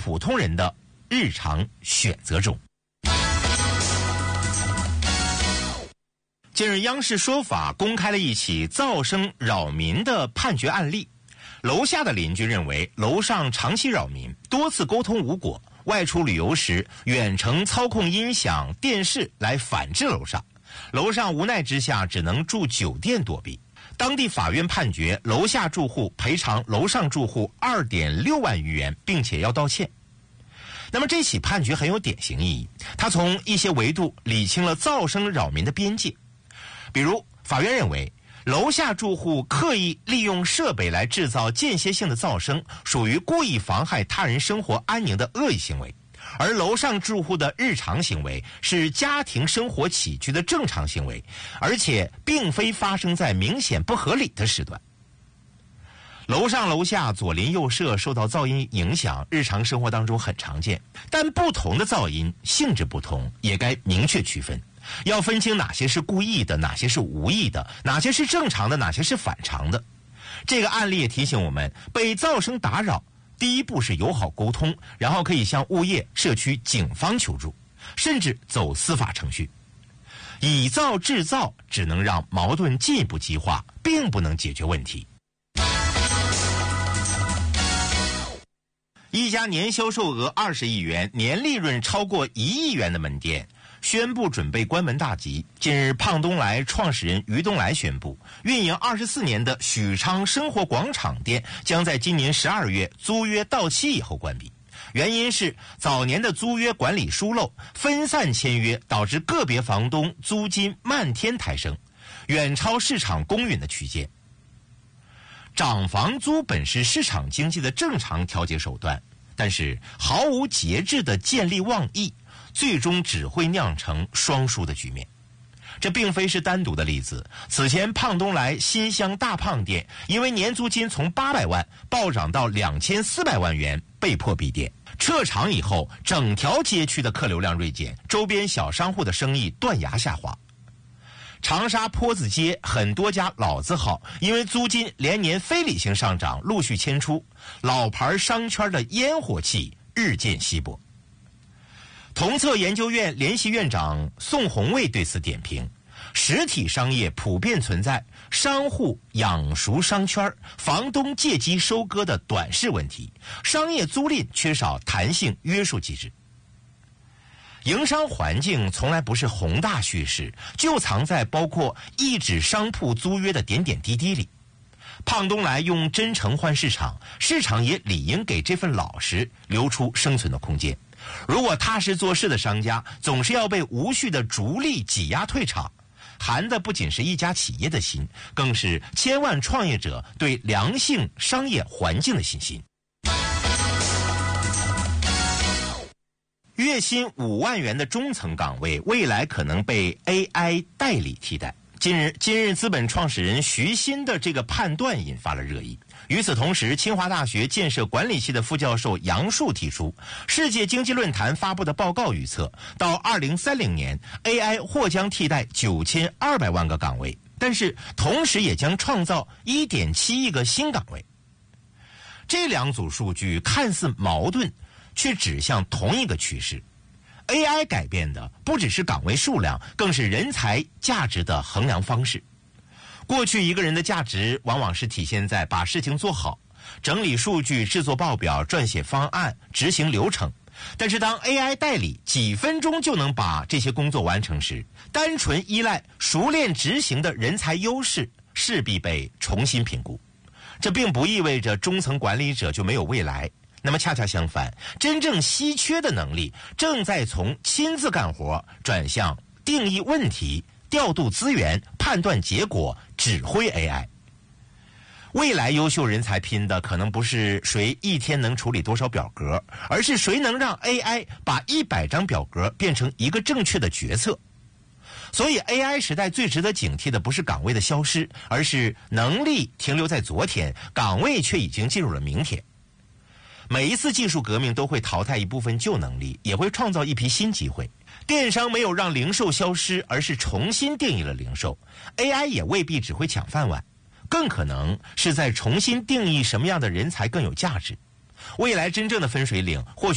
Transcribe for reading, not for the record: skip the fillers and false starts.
普通人的日常选择中。近日，央视说法公开了一起噪声扰民的判决案例。楼下的邻居认为楼上长期扰民，多次沟通无果，外出旅游时远程操控音响、电视来反制楼上，楼上无奈之下只能住酒店躲避。当地法院判决楼下住户赔偿楼上住户2.6万余元，并且要道歉。那么这起判决很有典型意义，它从一些维度理清了噪声扰民的边界。比如，法院认为楼下住户刻意利用设备来制造间歇性的噪声，属于故意妨害他人生活安宁的恶意行为，而楼上住户的日常行为是家庭生活起居的正常行为，而且并非发生在明显不合理的时段。楼上楼下左邻右舍受到噪音影响，日常生活当中很常见，但不同的噪音性质不同，也该明确区分，要分清哪些是故意的，哪些是无意的，哪些是正常的，哪些是反常的。这个案例也提醒我们，被噪声打扰，第一步是友好沟通，然后可以向物业、社区、警方求助，甚至走司法程序。以噪制噪只能让矛盾进一步激化，并不能解决问题。一家年销售额20亿元、年利润超过1亿元的门店宣布准备关门大吉。近日，胖东来创始人于东来宣布，运营24年的许昌生活广场店将在今年12月租约到期以后关闭。原因是早年的租约管理疏漏，分散签约，导致个别房东租金漫天抬升，远超市场公允的区间。涨房租本是市场经济的正常调节手段，但是毫无节制的见利忘义，最终只会酿成双输的局面。这并非是单独的例子，此前胖东来新乡大胖店因为年租金从800万暴涨到2400万元，被迫闭店。撤场以后，整条街区的客流量锐减，周边小商户的生意断崖下滑。长沙坡子街很多家老字号因为租金连年非理性上涨，陆续迁出，老牌商圈的烟火气日渐稀薄。同策研究院联席院长宋宏卫对此点评：实体商业普遍存在商户养熟商圈、房东借机收割的短视问题，商业租赁缺少弹性约束机制。营商环境从来不是宏大叙事，就藏在包括一纸商铺租约的点点滴滴里。胖东来用真诚换市场，市场也理应给这份老实留出生存的空间。如果踏实做事的商家总是要被无序的逐利挤压退场，寒的不仅是一家企业的心，更是千万创业者对良性商业环境的信心。月薪5万元的中层岗位，未来可能被 AI 代理替代。近日资本创始人徐新的这个判断引发了热议。与此同时，清华大学建设管理系的副教授杨树提出，世界经济论坛发布的报告预测，到2030年 AI 或将替代9200万个岗位，但是同时也将创造1.7亿个新岗位。这两组数据看似矛盾，却指向同一个趋势。AI 改变的不只是岗位数量，更是人才价值的衡量方式。过去一个人的价值往往是体现在把事情做好，整理数据、制作报表、撰写方案、执行流程。但是当 AI 代理几分钟就能把这些工作完成时，单纯依赖熟练执行的人才优势势必被重新评估。这并不意味着中层管理者就没有未来，那么恰恰相反，真正稀缺的能力正在从亲自干活转向定义问题、调度资源、判断结果、指挥 AI。 未来优秀人才拼的可能不是谁一天能处理多少表格，而是谁能让 AI 把100张表格变成一个正确的决策。所以 AI 时代最值得警惕的不是岗位的消失，而是能力停留在昨天，岗位却已经进入了明天。每一次技术革命都会淘汰一部分旧能力，也会创造一批新机会。电商没有让零售消失，而是重新定义了零售。AI 也未必只会抢饭碗，更可能是在重新定义什么样的人才更有价值。未来真正的分水岭或许